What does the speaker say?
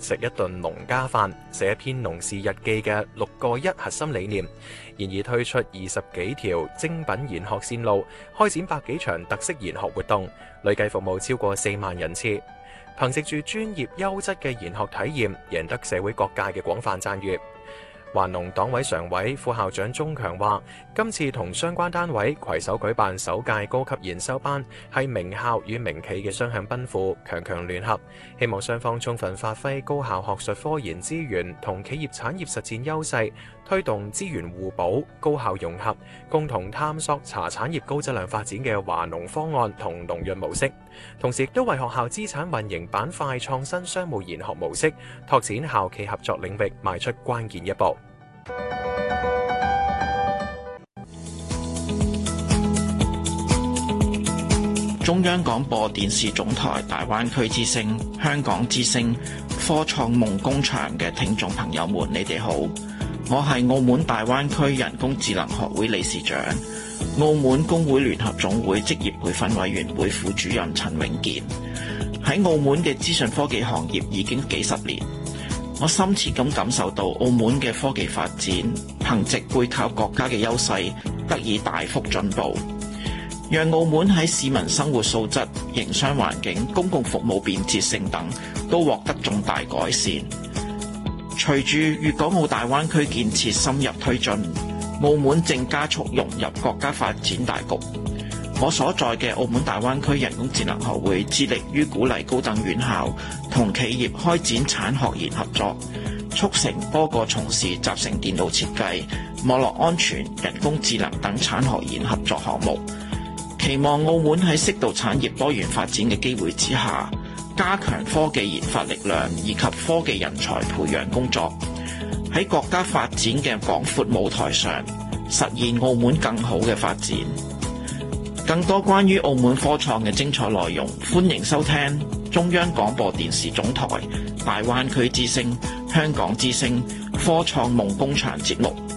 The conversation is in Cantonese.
食一頓農家飯，寫一篇農事日記嘅6個1核心理念，現已推出20幾條精品研學線路，開展百幾場特色研學活動，累計服務超過4萬人次。憑藉住專業優質嘅研學體驗，贏得社會各界嘅廣泛讚譽。華農黨委常委、副校長鐘強話：今次同相關單位攜手舉辦首屆高級研修班，係名校與名企嘅雙向奔赴，強強聯合，希望雙方充分發揮高校學術科研資源同企業產業實踐優勢，推動資源互補、高效融合，共同探索茶產業高質量發展嘅華農方案同農潤模式。同時亦都為學校資產運營板塊創新商務研學模式，拓展校企合作領域，邁出關鍵一步。 中央廣播電視總台大灣區之聲、香港之聲、科創夢工場嘅聽眾朋友們，你哋好，我係澳門大灣區人工智能學會理事長、澳門工會聯合總會職業培訓委員會副主任陳永健。喺澳門嘅資訊科技行業已經幾十年，我深切咁感受到澳門嘅科技發展，憑藉背靠國家嘅優勢，得以大幅進步，讓澳門喺市民生活素質、營商環境、公共服務便捷性等都獲得重大改善。隨住粵港澳大灣區建設深入推進，澳門正加速融入國家發展大局。我所在嘅澳門大灣區人工智能學會致力於鼓勵高等院校同企業開展產學研合作，促成多個從事集成電路設計、網絡安全、人工智能等產學研合作項目。期望澳門喺適度產業多元發展嘅機會之下，加強科技研發力量以及科技人才培養工作，喺國家發展嘅廣闊舞台上，實現澳門更好嘅發展。更多關於澳門科創嘅精彩內容，歡迎收聽中央廣播電視總台大灣區之聲、香港之聲科創夢工場節目。